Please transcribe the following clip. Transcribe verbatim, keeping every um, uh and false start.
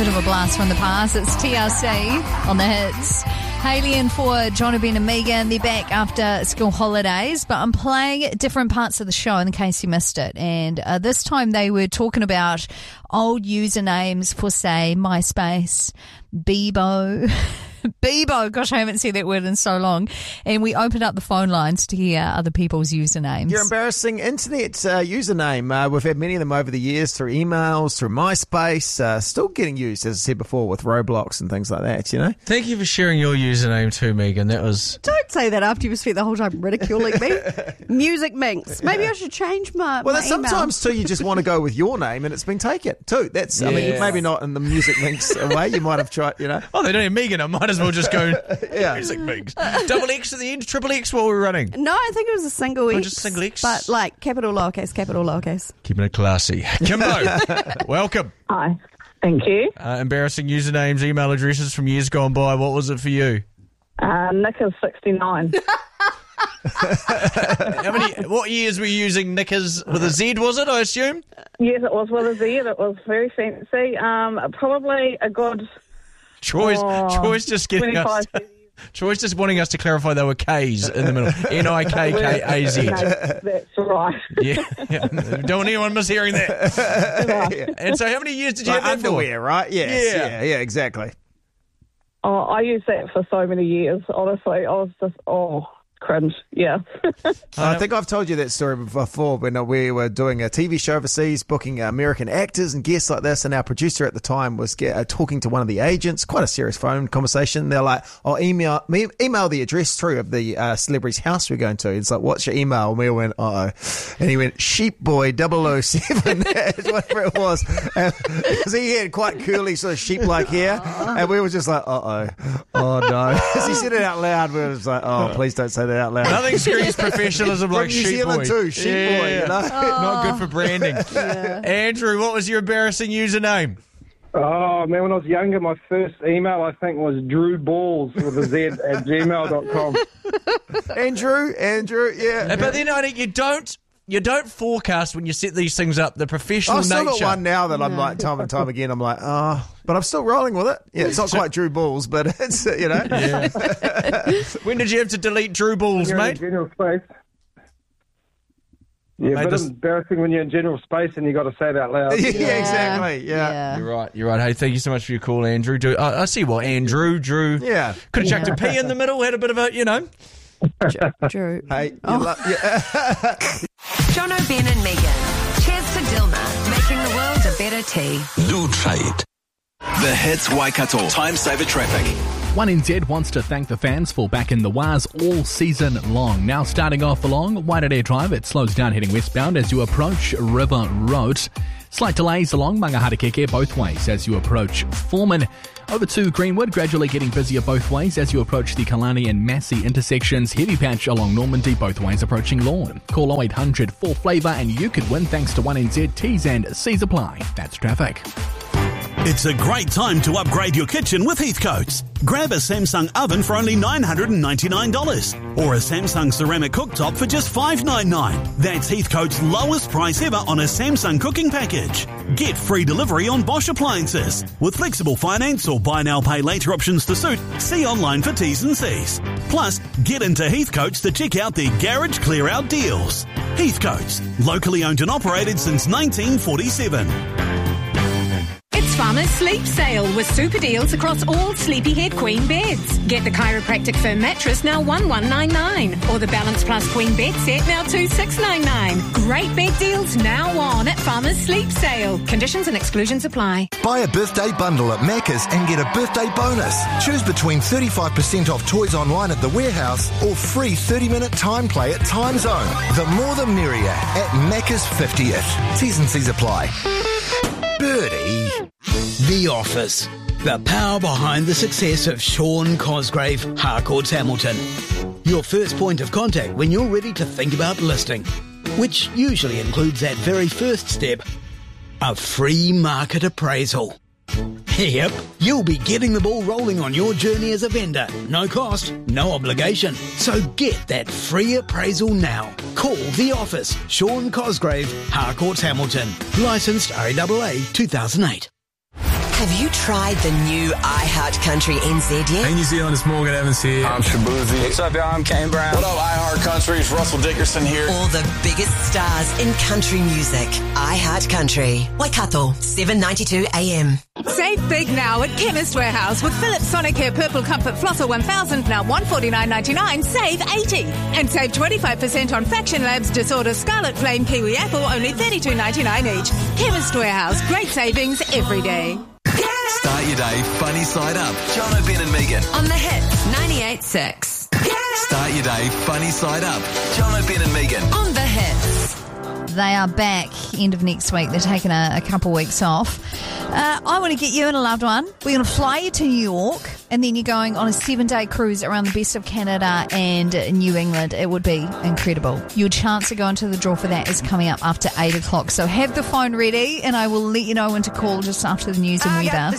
Bit of a blast from the past. It's T R C on the hits. Hayley and for John, Ben and Megan, they're back after school holidays, but I'm playing different parts of the show in case you missed it. And uh, this time they were talking about old usernames for, say, MySpace, Bebo. Bebo, gosh, I haven't said that word in so long. And we opened up the phone lines to hear other people's usernames. Your embarrassing internet uh, username. Uh, we've had many of them over the years through emails, through MySpace, uh, still getting used, as I said before, with Roblox and things like that, you know? Thank you for sharing your username too, Megan. That was... Don't say that after you've spent the whole time ridiculing me. Music Minx. Maybe I should change my Well, my sometimes, too, you just want to go with your name and it's been taken, too. That's, I mean, Yes. maybe not in the Music Minx way. You might have tried, you know? Oh, they don't have Megan. I might as well just go Yeah. Music Minx. Double X at the end, triple X while we're running. No, I think it was a single X. Oh, just single X? But like capital lowercase, capital lowercase. Keeping it classy. Kimbo, welcome. Hi. Thank you. Uh, embarrassing usernames, email addresses from years gone by. What was it for you? Uh, Nick is sixty-nine. How many? What years were you using Knickers with a Z, was it, I assume? Yes, it was with a Z. It was very fancy. Um, probably a good Troy's, oh, Troy's just getting us... twenty-five Troy's just wanting us to clarify they were K's in the middle. N I K K A Z. No, that's right. Yeah, yeah. Don't want anyone mishearing that. And so how many years did you Like have that underwear, right? Yes. Yeah. Yeah, yeah, exactly. Oh, I used that for so many years. Honestly, I was just oh cringe. Yeah. I think I've told you that story before when we were doing a T V show overseas, booking American actors and guests like this, and our producer at the time was get, uh, talking to one of the agents, quite a serious phone conversation. They're like, "I'll email me, email the address through of the uh, celebrity's house we're going to." It's like, "What's your email?" And we went, "Uh oh," and he went, "Sheepboy double oh seven," whatever it was, because he had quite curly sort of sheep-like hair, and we were just like, "Uh oh, oh no." As he said it out loud, we were just like, "Oh, please don't say that out loud." Nothing screams professionalism From like New Sheep Zealand Boy. too, Sheep Yeah. Boy, you know? Not good for branding. Andrew, what was your embarrassing username? Oh, man, when I was younger, my first email, I think, was Drew Balls with a Z at gmail dot com. Andrew, Andrew, yeah. But then I think you don't you don't forecast when you set these things up the professional I've still nature. got one now that I'm like, time and time again, I'm like, oh, but I'm still rolling with it. Yeah, it's not quite Drew Balls, but it's, you know. Yeah. When did you have to delete Drew Balls, You're in mate? general space. Yeah, Mate, but this- it's embarrassing when you're in general space and you got to say it out loud. yeah, exactly, yeah. You're right, you're right. Hey, thank you so much for your call, Andrew. Do, I, I see what, Andrew, Drew. Yeah. Could have chucked a P in the middle, had a bit of a, you know. Drew. Hey, you lo- yeah. John O'Ben and Megan. Cheers to Dilma, making the world a better tea. Blue Trade. The Hits Waikato Time Saver Traffic. one N Z wants to thank the fans for backing the Waz all season long. Now starting off along Waitanere Drive, it slows down heading westbound as you approach River Road. Slight delays along Mangaharakeke both ways as you approach Foreman. Over to Greenwood, gradually getting busier both ways as you approach the Kalani and Massey intersections. Heavy patch along Normandy both ways approaching Lawn. Call oh eight hundred for flavour and you could win thanks to one N Z. T's and C's apply. That's traffic. It's a great time to upgrade your kitchen with Heathcote's. Grab a Samsung oven for only nine hundred ninety-nine dollars or a Samsung ceramic cooktop for just five ninety-nine. That's Heathcote's lowest price ever on a Samsung cooking package. Get free delivery on Bosch appliances. With flexible finance or buy now pay later options to suit, see online for T's and C's. Plus, get into Heathcote's to check out their garage clear out deals. Heathcote's, locally owned and operated since nineteen forty-seven. It's Farmer's Sleep Sale with super deals across all Sleepyhead Queen beds. Get the chiropractic firm mattress now one one nine nine or the Balance Plus Queen bed set now two six nine nine. Great bed deals now on at Farmer's Sleep Sale. Conditions and exclusions apply. Buy a birthday bundle at Macca's and get a birthday bonus. Choose between thirty-five percent off toys online at the warehouse or free thirty minute time play at Time Zone. The more the merrier at Macca's fiftieth. T's and C's apply. Birdie. The Office. The power behind the success of Sean Cosgrave, Harcourts Hamilton. Your first point of contact when you're ready to think about listing, which usually includes that very first step, a free market appraisal. Yep, you'll be getting the ball rolling on your journey as a vendor. No cost, no obligation. So get that free appraisal now. Call The Office. Sean Cosgrave, Harcourts Hamilton. Licensed R A A A two thousand eight. Have you tried the new iHeartCountry N Z yet? Hey, New Zealand, it's Morgan Evans here. I'm Shabuzi. What's up, y'all? I'm Kane Brown. What up, iHeartCountry? It's Russell Dickerson here. All the biggest stars in country music. iHeartCountry. Waikato, seven ninety-two A M. Save big now at Chemist Warehouse with Philips Sonicare Purple Comfort Flosser one thousand, now one forty-nine ninety-nine, save eighty. And save twenty-five percent on Faction Labs Disorder Scarlet Flame Kiwi Apple, only thirty-two ninety-nine each. Chemist Warehouse, great savings every day. Start your day funny side up. John O'Brien and Megan. On the Hits, ninety-eight point six. Start your day funny side up. John O'Brien and Megan. On the Hits. They are back end of next week. They're taking a, a couple weeks off. Uh, I want to get you and a loved one. We're going to fly you to New York, and then you're going on a seven-day cruise around the best of Canada and New England. It would be incredible. Your chance to go into the draw for that is coming up after eight o'clock. So have the phone ready, and I will let you know when to call just after the news and weather.